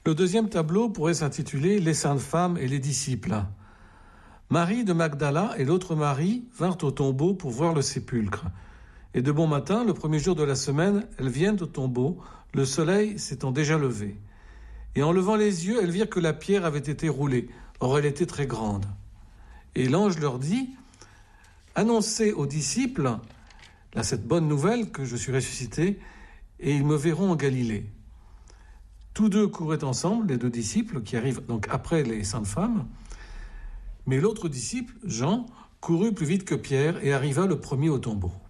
Le deuxième tableau pourrait s'intituler « Les saintes femmes et les disciples ». Marie de Magdala et l'autre Marie vinrent au tombeau pour voir le sépulcre. Et de bon matin, le premier jour de la semaine, elles viennent au tombeau, le soleil s'étant déjà levé. Et en levant les yeux, elles virent que la pierre avait été roulée. Or, elle était très grande. Et l'ange leur dit « Annoncez aux disciples cette bonne nouvelle que je suis ressuscité, et ils me verront en Galilée. » Tous deux couraient ensemble, les deux disciples, qui arrivent donc après les saintes femmes. Mais l'autre disciple, Jean, courut plus vite que Pierre et arriva le premier au tombeau.